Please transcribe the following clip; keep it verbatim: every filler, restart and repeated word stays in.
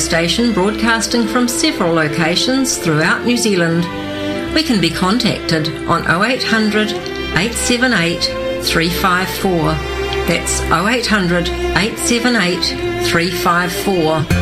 station broadcasting from several locations throughout New Zealand. We can be contacted on oh eight hundred, eight seven eight, three five four. That's oh eight hundred, eight seven eight, three five four.